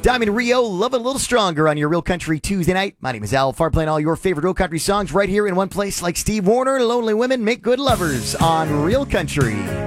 Diamond Rio, love it a little stronger on your Real Country Tuesday night. My name is Al Farr, playing all your favorite Real Country songs right here in one place, like Steve Wariner, Lonely Women Make Good Lovers on Real Country.